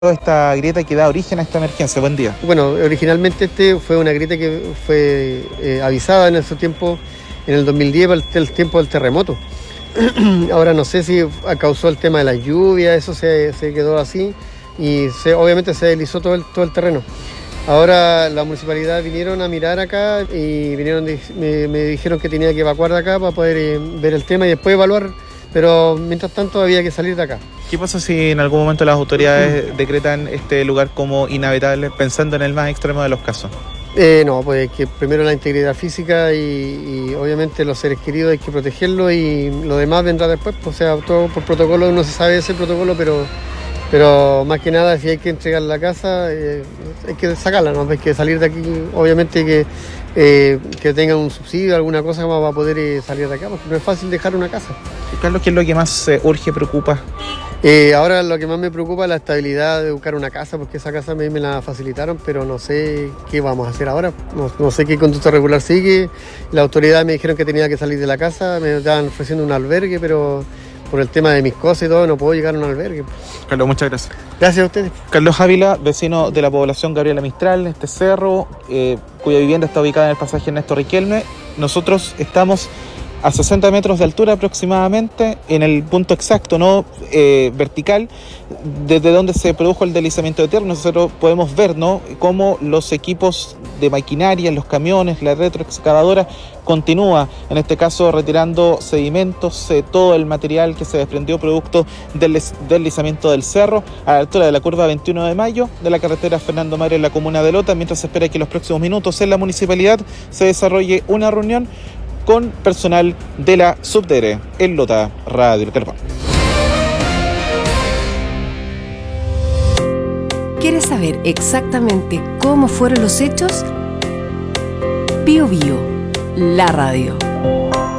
esta grieta que da origen a esta emergencia. Buen día. Bueno, originalmente fue una grieta que fue avisada en ese tiempo, en el 2010, para el tiempo del terremoto. Ahora no sé si causó el tema de la lluvia, eso se quedó así y obviamente se deslizó todo el terreno. Ahora la municipalidad vinieron a mirar acá y me dijeron que tenía que evacuar de acá para poder ver el tema y después evaluar, pero mientras tanto había que salir de acá. ¿Qué pasa si en algún momento las autoridades decretan este lugar como inhabitable, pensando en el más extremo de los casos? No, pues que primero la integridad física y obviamente los seres queridos hay que protegerlos y lo demás vendrá después, pues, o sea, todo por protocolo, no se sabe ese protocolo, pero más que nada si hay que entregar la casa, hay que sacarla, ¿no? Hay que salir de aquí, obviamente que tengan un subsidio, alguna cosa más para poder salir de acá, porque no es fácil dejar una casa. Carlos, ¿qué es lo que más urge, preocupa? Ahora lo que más me preocupa es la estabilidad de buscar una casa, porque esa casa me la facilitaron, pero no sé qué vamos a hacer ahora. No sé qué conducta regular sigue. Las autoridades me dijeron que tenía que salir de la casa, me estaban ofreciendo un albergue, pero por el tema de mis cosas y todo no puedo llegar a un albergue. Carlos, muchas gracias. Gracias a ustedes. Carlos Ávila, vecino de la población Gabriela Mistral, este cerro, cuya vivienda está ubicada en el pasaje Ernesto Riquelme. Nosotros estamos a 60 metros de altura aproximadamente, en el punto exacto, no vertical, desde donde se produjo el deslizamiento de tierra. Nosotros podemos ver, ¿no?, cómo los equipos de maquinaria, los camiones, la retroexcavadora, continúa, en este caso, retirando sedimentos, todo el material que se desprendió producto del deslizamiento del cerro, a la altura de la curva 21 de mayo, de la carretera Fernando Mario en la comuna de Lota, mientras se espera que en los próximos minutos en la municipalidad se desarrolle una reunión con personal de la Subdere en Lota, Radio Carpa. ¿Quieres saber exactamente cómo fueron los hechos? Bío Bío, la radio.